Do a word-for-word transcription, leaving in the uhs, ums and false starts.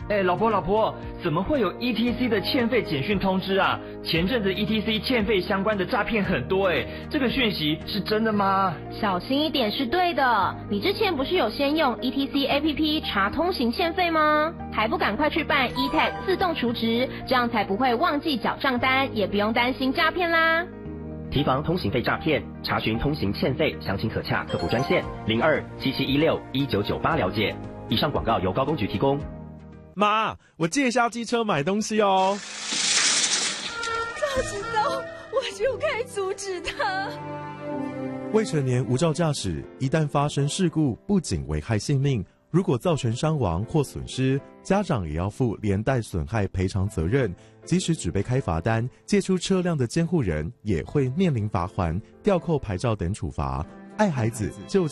哎，老婆老婆，怎么会有 E T C 的欠费简讯通知啊？前阵子 E T C 欠费相关的诈骗很多哎，这个讯息是真的吗？ 小心一点是对的。你之前不是有先用 E T C A P P 查通行欠费吗？还不赶快去办 E T A G 自动储值，这样才不会忘记缴账单，也不用担心诈骗啦。 提防通行费诈骗，查询通行欠费，详情可洽客服专线零二七七一六一九九八了解。以上广告由高公局提供。 妈，我借一下机车买东西哦。 早知道我就该阻止他。 未成年无照驾驶，一旦发生事故，不仅危害性命，如果造成伤亡或损失，家长也要负连带损害赔偿责任。即使只被开罚单，借出车辆的监护人也会面临罚锾、吊扣牌照等处罚。爱孩子就